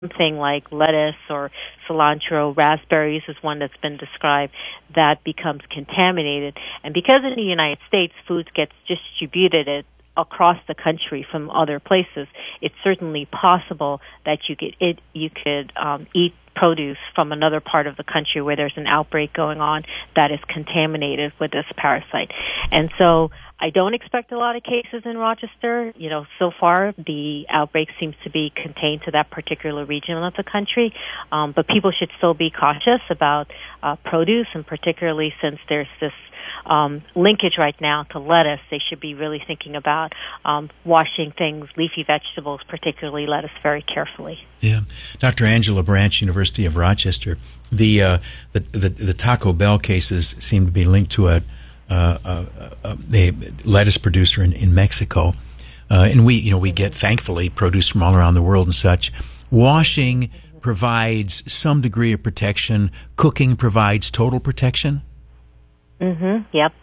something like lettuce or cilantro, raspberries is one that's been described, that becomes contaminated. And because in the United States foods gets distributed across the country from other places, it's certainly possible that you could eat produce from another part of the country where there's an outbreak going on that is contaminated with this parasite. And so I don't expect a lot of cases in Rochester. So far the outbreak seems to be contained to that particular region of the country. But people should still be cautious about produce, and particularly since there's this linkage right now to lettuce, they should be really thinking about washing things, leafy vegetables, particularly lettuce, very carefully. Yeah, Dr. Angela Branch, University of Rochester. The Taco Bell cases seem to be linked to a lettuce producer in Mexico, and we get, thankfully, produce from all around the world and such. Washing provides some degree of protection. Cooking provides total protection. Yep.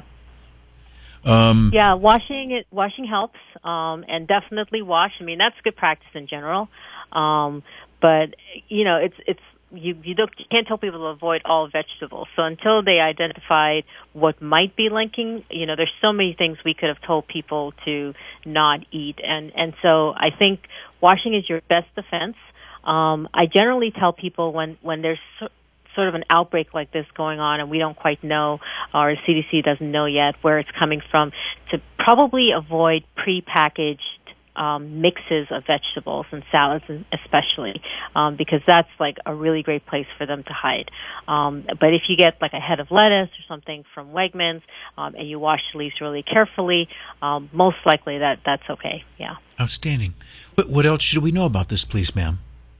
Washing helps, and definitely wash. I mean, that's good practice in general. But you can't tell people to avoid all vegetables. So until they identified what might be linking, there's so many things we could have told people to not eat. And so I think washing is your best defense. I generally tell people when there's sort of an outbreak like this going on and we don't quite know, or the CDC doesn't know yet where it's coming from, to probably avoid prepackaged mixes of vegetables and salads especially, because that's like a really great place for them to hide. But if you get like a head of lettuce or something from Wegmans, and you wash the leaves really carefully, most likely that's okay. Yeah. Outstanding. What else should we know about this, please, ma'am?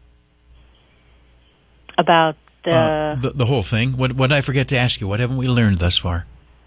About the whole thing. What did I forget to ask you? What haven't we learned thus far?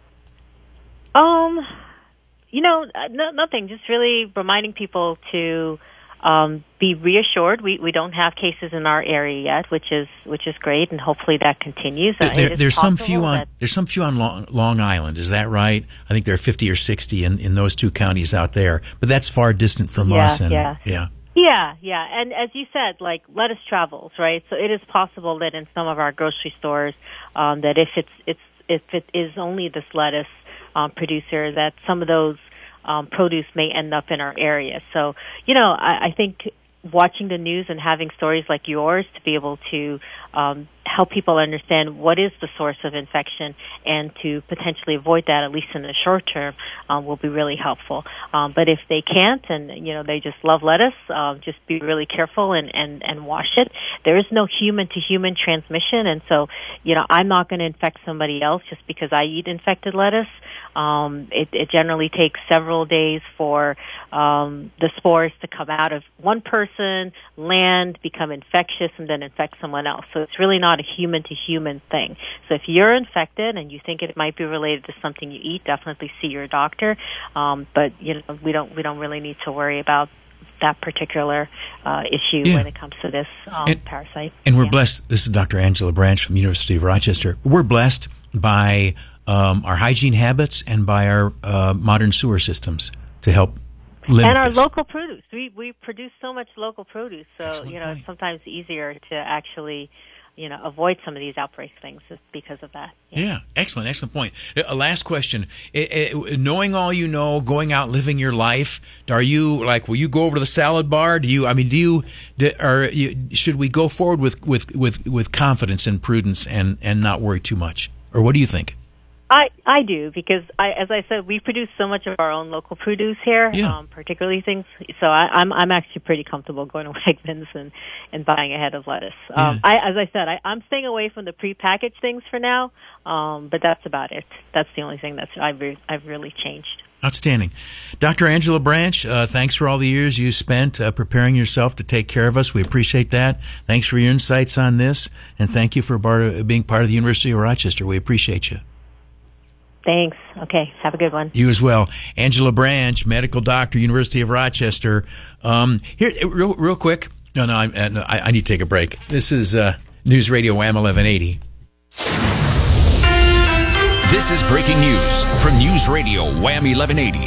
Nothing. Just really reminding people to be reassured. We don't have cases in our area yet, which is great, and hopefully that continues. There's some few on Long Island. Is that right? I think there are 50 or 60 in those two counties out there, but that's far distant from us. Yeah. And as you said, like lettuce travels, right? So it is possible that in some of our grocery stores, that if it is only this lettuce producer, that some of those produce may end up in our area. So, I think watching the news and having stories like yours to be able to help people understand what is the source of infection and to potentially avoid that, at least in the short term, will be really helpful. But if they can't and, they just love lettuce, just be really careful and wash it. There is no human-to-human transmission, and so, I'm not going to infect somebody else just because I eat infected lettuce. It generally takes several days for the spores to come out of one person, land, become infectious, and then infect someone else. So it's really not a human-to-human thing. So if you're infected and you think it might be related to something you eat, definitely see your doctor. But we don't really need to worry about that particular issue when it comes to this parasite. And we're blessed. This is Dr. Angela Branch from the University of Rochester. We're blessed by our hygiene habits and by our modern sewer systems to help limit and our this. Local produce. We produce so much local produce, so it's sometimes easier to actually avoid some of these outbreak things because of that. Yeah, excellent point. Last question. Knowing all you know, going out living your life, will you go over to the salad bar? Should we go forward with confidence and prudence and not worry too much? Or what do you think? I do, because as I said, we produce so much of our own local produce here, particularly things. So I'm actually pretty comfortable going to Wegmans and buying a head of lettuce. As I said, I'm staying away from the prepackaged things for now, but that's about it. That's the only thing I've really changed. Outstanding. Dr. Angela Branch, thanks for all the years you spent preparing yourself to take care of us. We appreciate that. Thanks for your insights on this, and thank you for being part of the University of Rochester. We appreciate you. Thanks. Okay. Have a good one. You as well. Angela Branch, medical doctor, University of Rochester. Here, real quick. No, I need to take a break. This is News Radio Wham 1180. This is breaking news from News Radio Wham 1180.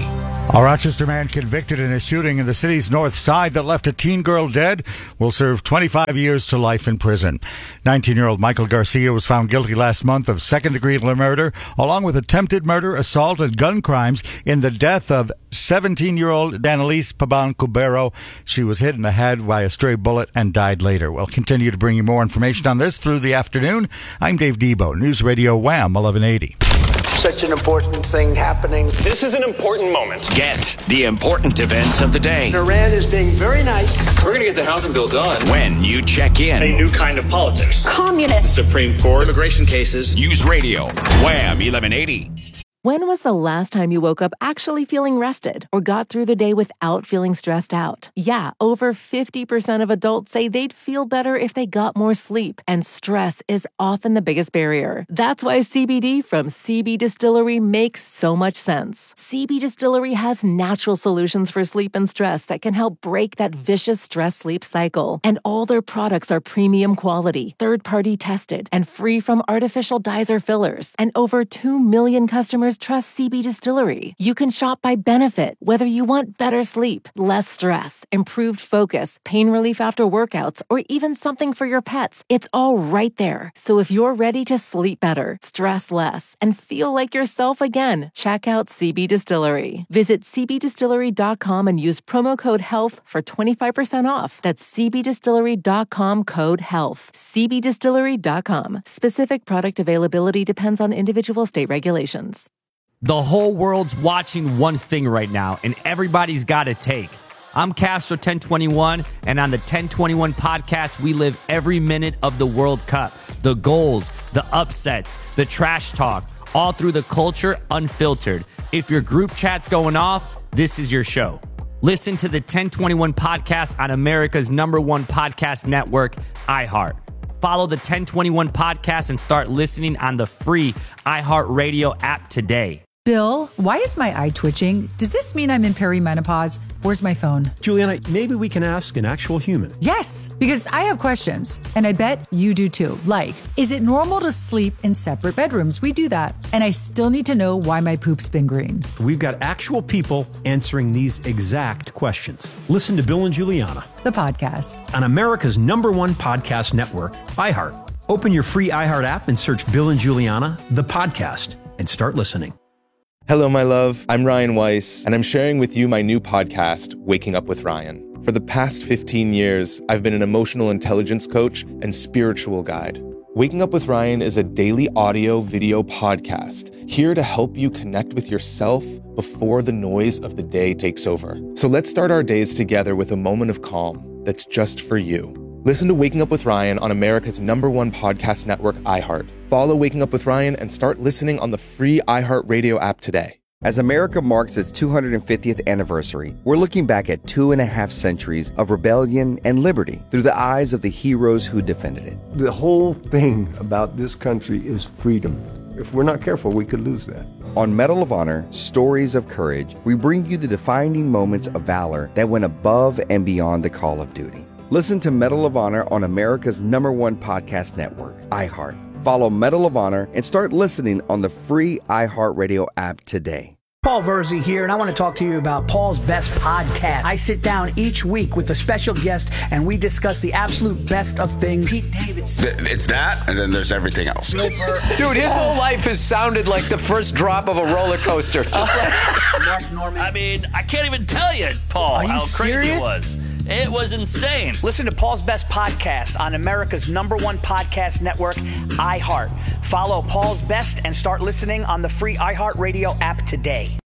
A Rochester man convicted in a shooting in the city's north side that left a teen girl dead will serve 25 years to life in prison. 19-year-old Michael Garcia was found guilty last month of second-degree murder, along with attempted murder, assault, and gun crimes in the death of 17-year-old Danelise Paban-Cubero. She was hit in the head by a stray bullet and died later. We'll continue to bring you more information on this through the afternoon. I'm Dave Debo, News Radio Wham 1180. Such an important thing happening. This is an important moment. Get the important events of the day. Iran is being very nice. We're going to get the housing bill done. When you check in. A new kind of politics. Communist. Supreme Court. Immigration cases. News Radio. Wham 1180. When was the last time you woke up actually feeling rested or got through the day without feeling stressed out? Yeah, over 50% of adults say they'd feel better if they got more sleep, and stress is often the biggest barrier. That's why CBD from CB Distillery makes so much sense. CB Distillery has natural solutions for sleep and stress that can help break that vicious stress-sleep cycle. And all their products are premium quality, third-party tested, and free from artificial dyes or fillers. And over 2 million customers trust CB Distillery. You can shop by benefit, whether you want better sleep, less stress, improved focus, pain relief after workouts, or even something for your pets. It's all right there. So if you're ready to sleep better, stress less, and feel like yourself again, check out CB Distillery. Visit cbdistillery.com and use promo code HEALTH for 25% off. That's cbdistillery.com, code HEALTH. cbdistillery.com. Specific product availability depends on individual state regulations. The whole world's watching one thing right now, and everybody's got a take. I'm Castro 1021, and on the 1021 podcast, we live every minute of the World Cup. The goals, the upsets, the trash talk, all through the culture unfiltered. If your group chat's going off, this is your show. Listen to the 1021 podcast on America's #1 podcast network, iHeart. Follow the 1021 podcast and start listening on the free iHeartRadio app today. Bill, why is my eye twitching? Does this mean I'm in perimenopause? Where's my phone? Juliana, maybe we can ask an actual human. Yes, because I have questions, and I bet you do too. Like, is it normal to sleep in separate bedrooms? We do that. And I still need to know why my poop's been green. We've got actual people answering these exact questions. Listen to Bill and Juliana, the podcast, on America's #1 podcast network, iHeart. Open your free iHeart app and search Bill and Juliana, the podcast, and start listening. Hello, my love. I'm Ryan Weiss, and I'm sharing with you my new podcast, Waking Up with Ryan. For the past 15 years, I've been an emotional intelligence coach and spiritual guide. Waking Up with Ryan is a daily audio-video podcast here to help you connect with yourself before the noise of the day takes over. So let's start our days together with a moment of calm that's just for you. Listen to Waking Up with Ryan on America's #1 podcast network, iHeart. Follow Waking Up with Ryan and start listening on the free iHeartRadio app today. As America marks its 250th anniversary, we're looking back at 2.5 centuries of rebellion and liberty through the eyes of the heroes who defended it. The whole thing about this country is freedom. If we're not careful, we could lose that. On Medal of Honor, Stories of Courage, we bring you the defining moments of valor that went above and beyond the call of duty. Listen to Medal of Honor on America's #1 podcast network, iHeart. Follow Medal of Honor and start listening on the free iHeartRadio app today. Paul Verzi here, and I want to talk to you about Paul's Best Podcast. I sit down each week with a special guest, and we discuss the absolute best of things. Pete Davidson. It's that, and then there's everything else. Dude, his whole life has sounded like the first drop of a roller coaster. Just like Mark Norman. I mean, I can't even tell you, Paul, how crazy it was. It was insane. Listen to Paul's Best Podcast on America's #1 podcast network, iHeart. Follow Paul's Best and start listening on the free iHeartRadio app today.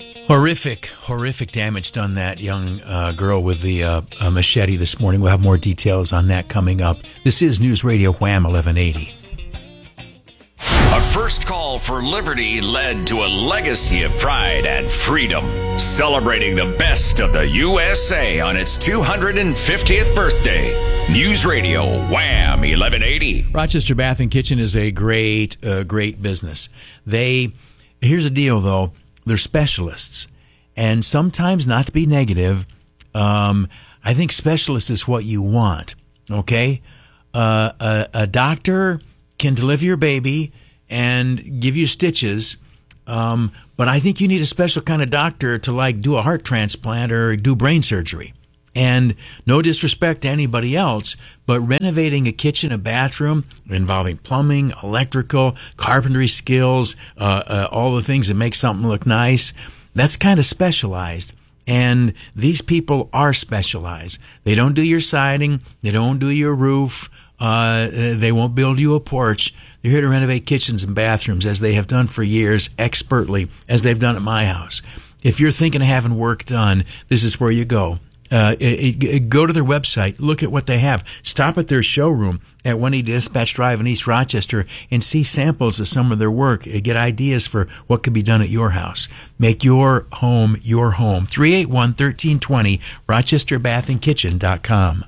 Horrific damage done that young girl with the machete this morning. We'll have more details on that coming up. This is News Radio Wham 1180. A first call for liberty led to a legacy of pride and freedom, celebrating the best of the USA on its 250th birthday. News Radio Wham 1180. Rochester Bath and Kitchen is a great business. Here's the deal though, they're specialists, and sometimes, not to be negative, I think specialist is what you want. Okay, a doctor can deliver your baby and give you stitches, but But I think you need a special kind of doctor to like do a heart transplant or do brain surgery. And no disrespect to anybody else, but renovating a kitchen, a bathroom involving plumbing, electrical, carpentry skills, all the things that make something look nice, that's kind of specialized. And these people are specialized. They don't do your siding. They don't do your roof. They won't build you a porch. They're here to renovate kitchens and bathrooms, as they have done for years, expertly, as they've done at my house. If you're thinking of having work done, this is where you go. Go to their website, look at what they have. Stop at their showroom at 180 Dispatch Drive in East Rochester and see samples of some of their work. Get ideas for what could be done at your house. Make your home your home. 381-1320, RochesterBathAndKitchen.com.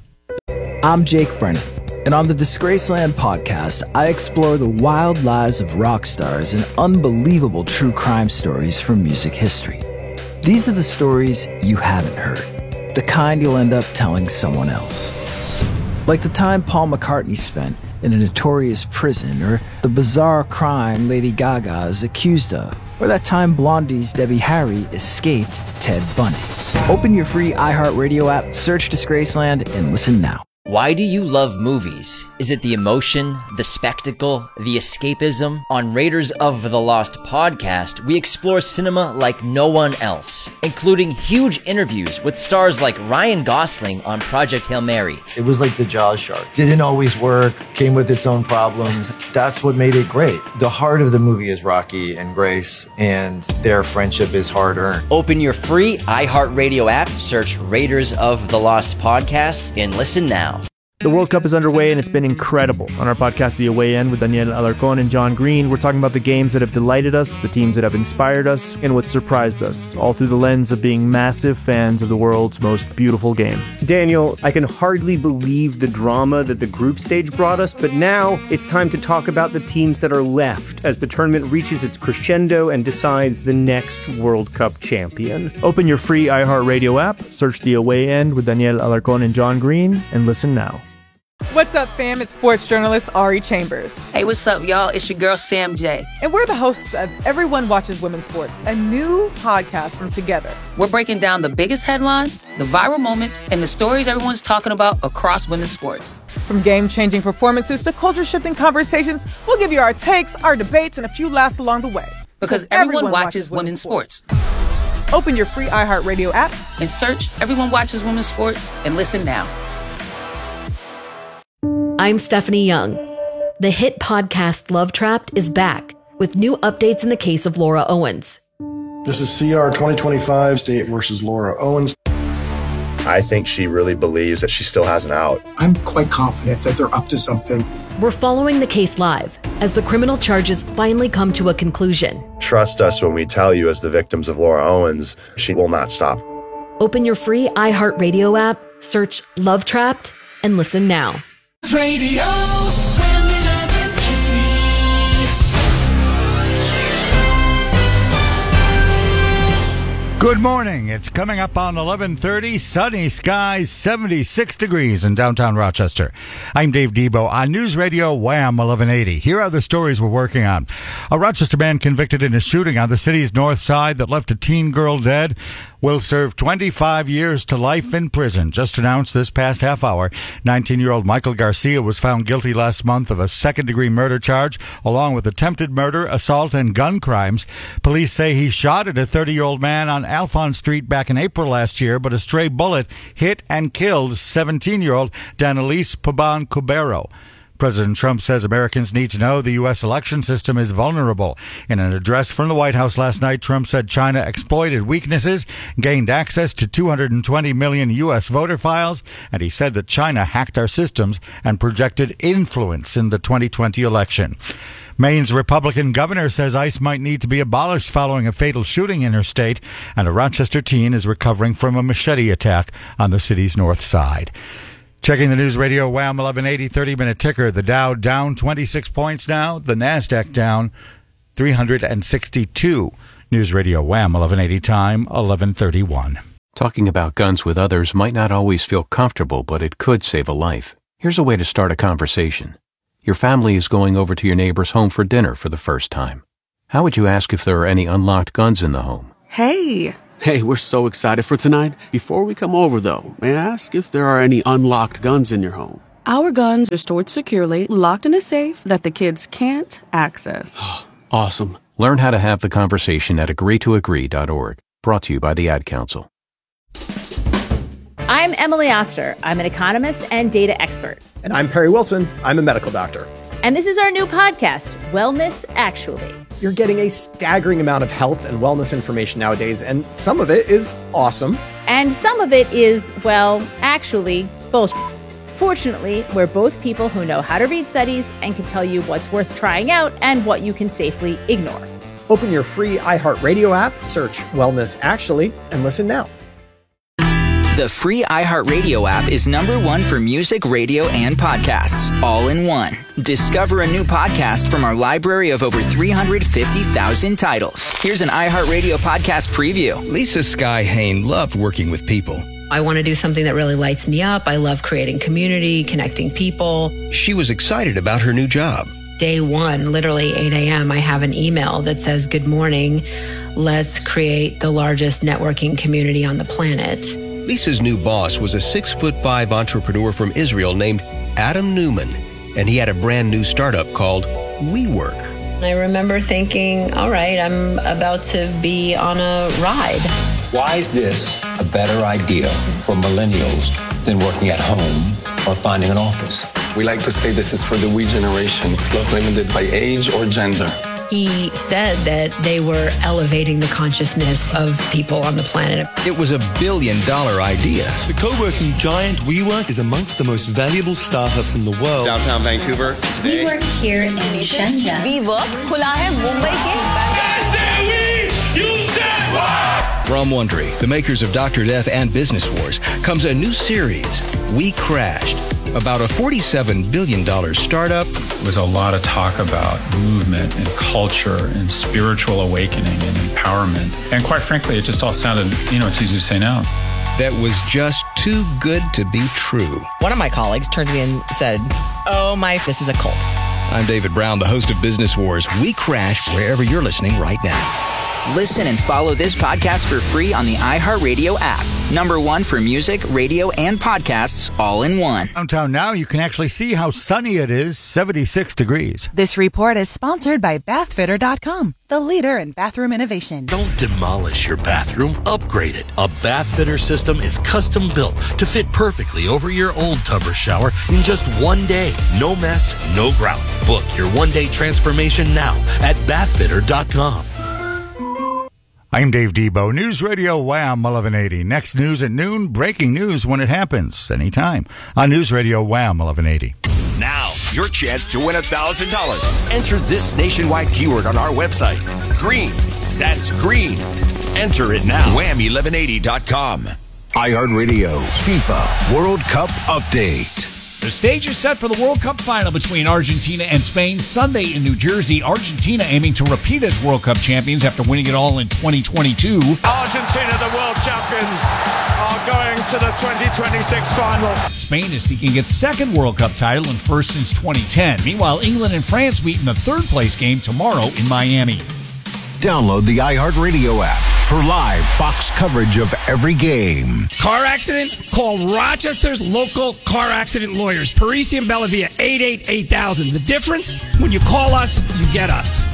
I'm Jake Brennan, and on the Disgraceland podcast, I explore the wild lives of rock stars and unbelievable true crime stories from music history. These are the stories you haven't heard. The kind you'll end up telling someone else. Like the time Paul McCartney spent in a notorious prison, or the bizarre crime Lady Gaga is accused of, or that time Blondie's Debbie Harry escaped Ted Bundy. Open your free iHeartRadio app, search Disgraceland, and listen now. Why do you love movies? Is it the emotion, the spectacle, the escapism? On Raiders of the Lost podcast, we explore cinema like no one else, including huge interviews with stars like Ryan Gosling on Project Hail Mary. It was like the Jaws shark. Didn't always work, came with its own problems. That's what made it great. The heart of the movie is Rocky and Grace, and their friendship is hard-earned. Open your free iHeartRadio app, search Raiders of the Lost podcast, and listen now. The World Cup is underway, and it's been incredible. On our podcast, The Away End, with Daniel Alarcón and John Green, we're talking about the games that have delighted us, the teams that have inspired us, and what surprised us, all through the lens of being massive fans of the world's most beautiful game. Daniel, I can hardly believe the drama that the group stage brought us, but now it's time to talk about the teams that are left as the tournament reaches its crescendo and decides the next World Cup champion. Open your free iHeartRadio app, search The Away End with Daniel Alarcón and John Green, and listen now. What's up, fam? It's sports journalist Ari Chambers. Hey, what's up, y'all? It's your girl, Sam J. And we're the hosts of Everyone Watches Women's Sports, a new podcast from Together. We're breaking down the biggest headlines, the viral moments, and the stories everyone's talking about across women's sports. From game-changing performances to culture-shifting conversations, we'll give you our takes, our debates, and a few laughs along the way. Because everyone watches women's sports. Open your free iHeartRadio app and search Everyone Watches Women's Sports and listen now. I'm Stephanie Young. The hit podcast Love Trapped is back with new updates in the case of Laura Owens. This is CR 2025, State versus Laura Owens. I think she really believes that she still has an out. I'm quite confident that they're up to something. We're following the case live as the criminal charges finally come to a conclusion. Trust us when we tell you, as the victims of Laura Owens, she will not stop. Open your free iHeartRadio app, search Love Trapped, and listen now. Radio. Good morning. It's coming up on 11:30. Sunny skies, 76 degrees in downtown Rochester. I'm Dave Debo on News Radio Wham 1180. Here are the stories we're working on. A Rochester man convicted in a shooting on the city's north side that left a teen girl dead will serve 25 years to life in prison. Just announced this past half hour, 19-year-old Michael Garcia was found guilty last month of a second-degree murder charge, along with attempted murder, assault, and gun crimes. Police say he shot at a 30-year-old man on Alphonse Street back in April last year, but a stray bullet hit and killed 17-year-old Danelise Paban Cubero. President Trump says Americans need to know the U.S. election system is vulnerable. In an address from the White House last night, Trump said China exploited weaknesses, gained access to 220 million U.S. voter files, and he said that China hacked our systems and projected influence in the 2020 election. Maine's Republican governor says ICE might need to be abolished following a fatal shooting in her state, and a Rochester teen is recovering from a machete attack on the city's north side. Checking the News Radio Wham 1180 30-minute ticker. The Dow down 26 points now. The NASDAQ down 362. News Radio Wham 1180 time 1131. Talking about guns with others might not always feel comfortable, but it could save a life. Here's a way to start a conversation. Your family is going over to your neighbor's home for dinner for the first time. How would you ask if there are any unlocked guns in the home? Hey. Hey, we're so excited for tonight. Before we come over, though, may I ask if there are any unlocked guns in your home? Our guns are stored securely, locked in a safe that the kids can't access. Awesome. Learn how to have the conversation at agreetoagree.org. Brought to you by the Ad Council. I'm Emily Oster. I'm an economist and data expert. And I'm Perry Wilson. I'm a medical doctor. And this is our new podcast, Wellness Actually. You're getting a staggering amount of health and wellness information nowadays, and some of it is awesome. And some of it is, well, actually, bullshit. Fortunately, we're both people who know how to read studies and can tell you what's worth trying out and what you can safely ignore. Open your free iHeartRadio app, search Wellness Actually, and listen now. The free iHeartRadio app is #1 for music, radio, and podcasts, all in one. Discover a new podcast from our library of over 350,000 titles. Here's an iHeartRadio podcast preview. Lisa Skye Hain loved working with people. I want to do something that really lights me up. I love creating community, connecting people. She was excited about her new job. Day one, literally 8 a.m., I have an email that says, "Good morning. Let's create the largest networking community on the planet." Lisa's new boss was a 6'5" entrepreneur from Israel named Adam Newman, and he had a brand new startup called WeWork. I remember thinking, all right, I'm about to be on a ride. Why is this a better idea for millennials than working at home or finding an office? We like to say this is for the we generation. It's not limited by age or gender. He said that they were elevating the consciousness of people on the planet. It was $1 billion idea. The co-working giant WeWork is amongst the most valuable startups in the world. Downtown Vancouver today. We work here in Shenzhen. WeWork खुला है मुंबई के. From Wondery, the makers of Dr. Death and Business Wars, comes a new series, We Crashed, about a $47 billion startup. There was a lot of talk about movement and culture and spiritual awakening and empowerment. And quite frankly, it just all sounded, it's easy to say now. That was just too good to be true. One of my colleagues turned to me and said, this is a cult. I'm David Brown, the host of Business Wars. We Crash wherever you're listening right now. Listen and follow this podcast for free on the iHeartRadio app. #1 for music, radio, and podcasts, all in one. Downtown now, you can actually see how sunny it is, 76 degrees. This report is sponsored by BathFitter.com, the leader in bathroom innovation. Don't demolish your bathroom, upgrade it. A Bathfitter system is custom built to fit perfectly over your old tub or shower in just one day. No mess, no grout. Book your one-day transformation now at BathFitter.com. I'm Dave Debo, News Radio Wham 1180. Next news at noon, breaking news when it happens, anytime, on News Radio Wham 1180. Now, your chance to win $1,000. Enter this nationwide keyword on our website. Green. That's green. Enter it now. Wham1180.com. iHeartRadio FIFA World Cup Update. The stage is set for the World Cup final between Argentina and Spain Sunday in New Jersey. Argentina aiming to repeat as World Cup champions after winning it all in 2022. Argentina, the world champions, are going to the 2026 final. Spain is seeking its second World Cup title and first since 2010. Meanwhile, England and France meet in the third-place game tomorrow in Miami. Download the iHeartRadio app for live Fox coverage of every game. Car accident? Call Rochester's local car accident lawyers. Parisi and Bellavia, 888-8000. The difference? When you call us, you get us.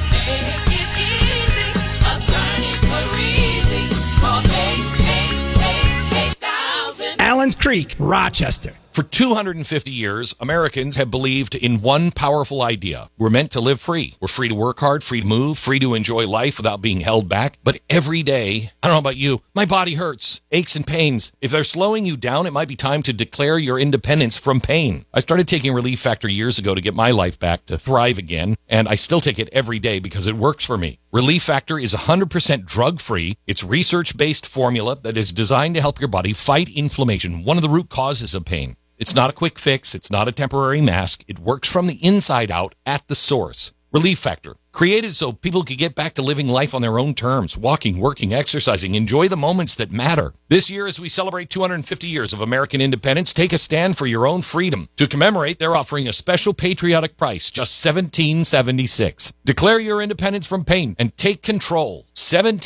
Allen's Creek, Rochester. For 250 years, Americans have believed in one powerful idea. We're meant to live free. We're free to work hard, free to move, free to enjoy life without being held back. But every day, I don't know about you, my body hurts, aches and pains. If they're slowing you down, it might be time to declare your independence from pain. I started taking Relief Factor years ago to get my life back, to thrive again, and I still take it every day because it works for me. Relief Factor is 100% drug-free. It's research-based formula that is designed to help your body fight inflammation, one of the root causes of pain. It's not a quick fix. It's not a temporary mask. It works from the inside out at the source. Relief Factor. Created so people could get back to living life on their own terms, walking, working, exercising, enjoy the moments that matter. This year, as we celebrate 250 years of American independence, take a stand for your own freedom. To commemorate, they're offering a special patriotic price, just $17.76. Declare your independence from pain and take control.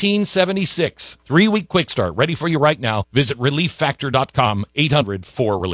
$17.76. 3-week quick start, ready for you right now. Visit relieffactor.com, 800-4-RELIEF.